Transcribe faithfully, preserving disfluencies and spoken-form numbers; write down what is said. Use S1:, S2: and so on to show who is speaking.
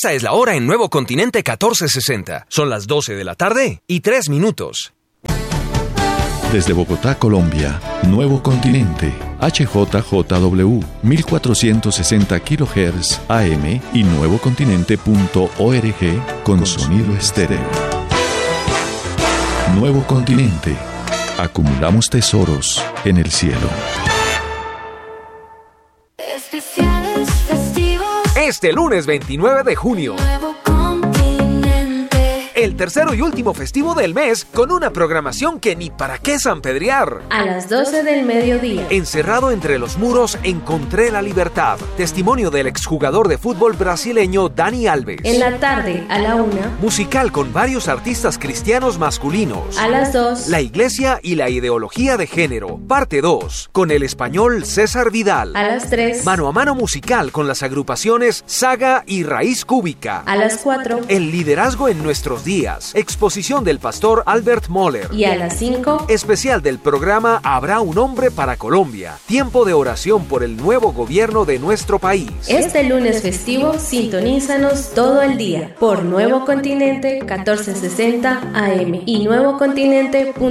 S1: Esta es la hora en Nuevo Continente catorce sesenta. Son las doce de la tarde y tres minutos.
S2: Desde Bogotá, Colombia, Nuevo Continente, H J J W, mil cuatrocientos sesenta kilohertz A M y nuevocontinente punto org con, con sonido estéreo. Nuevo Continente. Acumulamos tesoros en el cielo.
S3: Especiales festivos.
S4: Este lunes veintinueve de junio.
S3: Nuevo Continente.
S4: El tercero y último festivo del mes con una programación que ni para qué sanpedrear.
S5: A las doce del mediodía.
S4: Encerrado entre los muros encontré la libertad. Testimonio del exjugador de fútbol brasileño Dani Alves.
S5: En la tarde, a la una.
S4: Musical con varios artistas cristianos masculinos.
S5: A las dos.
S4: La iglesia y la ideología de género. Parte dos. Con el español César Vidal.
S5: A las tres.
S4: Mano a mano musical con las agrupaciones Saga y Raíz Cúbica.
S5: A las cuatro.
S4: El liderazgo en nuestros días. Exposición del pastor Albert Moller.
S5: Y a las cinco.
S4: Especial del programa Habrá un hombre para Colombia. Tiempo de oración por el nuevo gobierno de nuestro país.
S5: Este lunes festivo, sintonízanos todo el día por Nuevo Continente catorce sesenta A M y nuevo continente punto org.